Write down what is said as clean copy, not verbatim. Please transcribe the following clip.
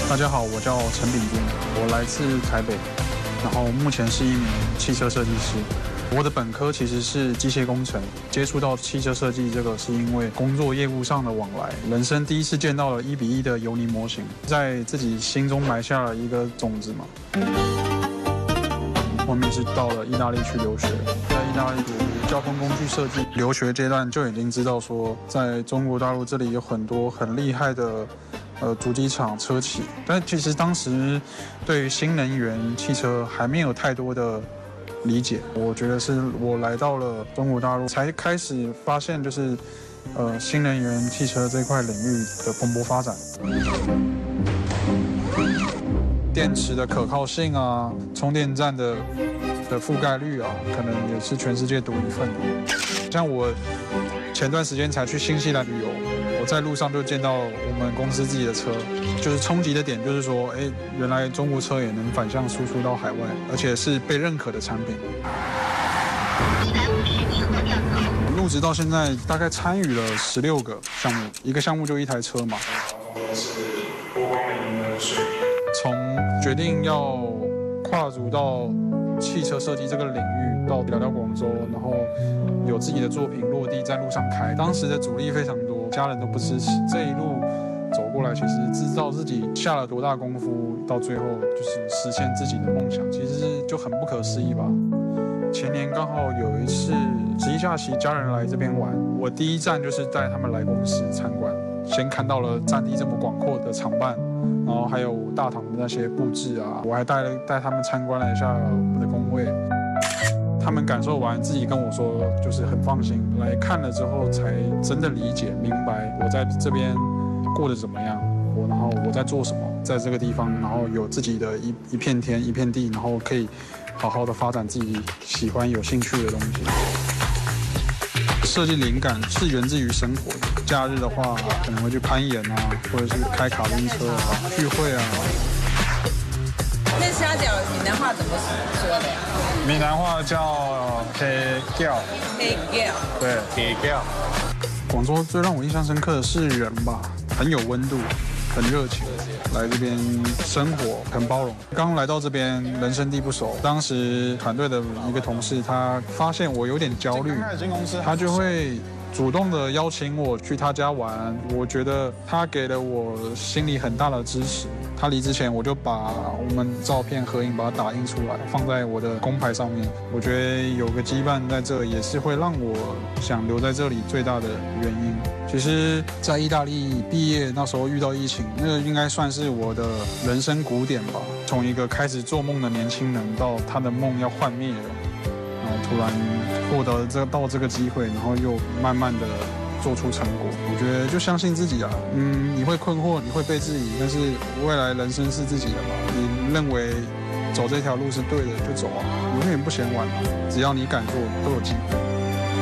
大家好，我叫陈炳斌，我来自台北，然后目前是一名汽车设计师。我的本科其实是机械工程，接触到汽车设计这个是因为工作业务上的往来，人生第一次见到了1:1的油泥模型，在自己心中埋下了一个种子嘛。后面是到了意大利去留学，在意大利读交通工具设计，留学阶段就已经知道说，在中国大陆这里有很多很厉害的主机厂车企，但其实当时对于新能源汽车还没有太多的理解。我觉得是我来到了中国大陆，才开始发现就是新能源汽车这块领域的蓬勃发展。电池的可靠性啊，充电站的覆盖率啊，可能也是全世界独一份的。像我前段时间才去新西兰旅游，我在路上就见到我们公司自己的车，就是冲击的点就是说，原来中国车也能反向输出到海外，而且是被认可的产品。150米后掉头。入职到现在大概参与了16个项目，一个项目就一台车嘛。是波光粼粼的水平。从决定要跨足到汽车设计这个领域，到来到广州，然后有自己的作品落地，在路上开。当时的阻力非常多，家人都不支持。这一路走过来，其实知道自己下了多大功夫，到最后就是实现自己的梦想，其实就很不可思议吧。前年刚好有一次十一假期，家人来这边玩，我第一站就是带他们来公司参观，先看到了占地这么广阔的厂办。然后还有大堂的那些布置啊，我还带他们参观了一下我的工位，他们感受完自己跟我说，就是很放心。来看了之后，才真的理解明白我在这边过得怎么样，然后我在做什么，在这个地方，然后有自己的一片天一片地，然后可以好好的发展自己喜欢有兴趣的东西。设计灵感是源自于生活的。假日的话，可能会去攀岩啊，或者是开卡丁车啊，聚会啊。 那虾饺闽南话怎么说的呀？ 闽南话叫黑饺。 黑饺。 对，黑饺。广州最让我印象深刻的是人吧，很有温度，很热情。来这边生活很包容。刚来到这边，人生地不熟。当时团队的一个同事，他发现我有点焦虑，他就会主动的邀请我去他家玩。我觉得他给了我心里很大的支持。他离之前，我就把我们照片合影把它打印出来，放在我的工牌上面。我觉得有个羁绊在这，也是会让我想留在这里最大的原因。其实，在意大利毕业那时候遇到疫情，那个应该算是我的人生谷点吧。从一个开始做梦的年轻人，到他的梦要幻灭了，然后突然获得这个机会，然后又慢慢的做出成果。我觉得就相信自己啊，你会困惑，你会被质疑，但是未来人生是自己的嘛。你认为走这条路是对的，就走啊，永远不嫌晚，只要你敢做，都有机会。